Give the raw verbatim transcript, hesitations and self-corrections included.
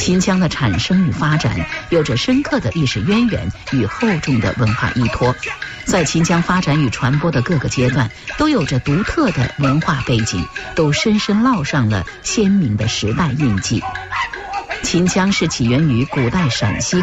秦腔的产生与发展有着深刻的历史渊源与厚重的文化依托，在秦腔发展与传播的各个阶段都有着独特的文化背景，都深深烙上了鲜明的时代印记。秦腔是起源于古代陕西